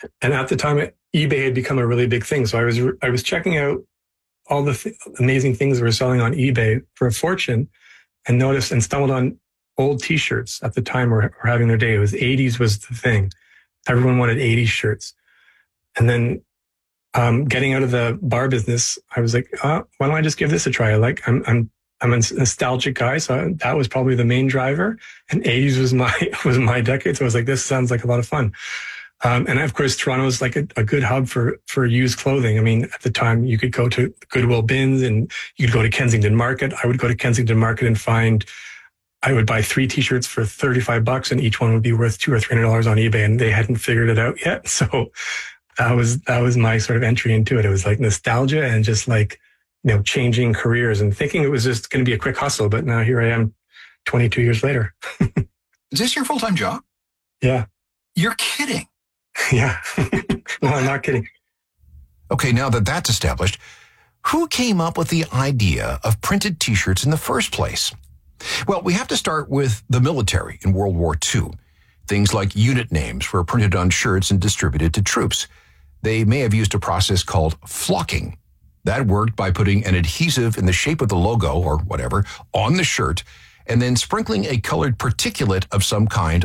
And at the time, eBay had become a really big thing. So I was checking out all the amazing things that were selling on eBay for a fortune, and noticed and stumbled on old T-shirts at the time were having their day. It was 80s was the thing. Everyone wanted 80s shirts. And then getting out of the bar business, I was like, why don't I just give this a try? I'm a nostalgic guy, so that was probably the main driver. And 80s was my decade. So I was like, this sounds like a lot of fun. And of course, Toronto is like a good hub for used clothing. I mean, at the time, you could go to Goodwill bins and you could go to Kensington Market. I would go to Kensington Market and I would buy 3 T-shirts for $35, and each one would be worth $200 or $300 on eBay, and they hadn't figured it out yet. So that was my sort of entry into it. It was like nostalgia and just like, changing careers and thinking it was just going to be a quick hustle. But now here I am 22 years later. Is this your full-time job? Yeah. You're kidding. Yeah. No, I'm not kidding. Okay, now that that's established, who came up with the idea of printed T-shirts in the first place? Well, we have to start with the military in World War II. Things like unit names were printed on shirts and distributed to troops. They may have used a process called flocking. That worked by putting an adhesive in the shape of the logo or whatever on the shirt and then sprinkling a colored particulate of some kind